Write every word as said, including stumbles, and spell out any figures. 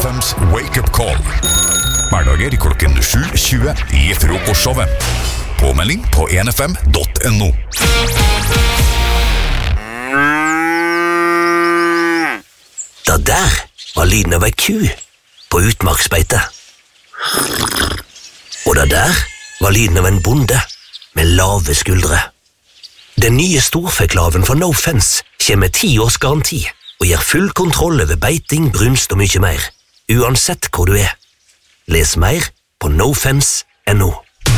F-Ms Wake Up Call. Hverdager klokken sju tjue i frokostshowet. Påmelding på en f m punktum n o. Det der var lyden av ei ku på utmarksbeite. Og det der var lyden av en bonde med lave skuldre. Den nye storfeklaven fra No Fence kommer med ti års garanti og gir full kontroll over beiting, brunst og mye mer, uansett hvor du er. Les mer på no fence punktum n o.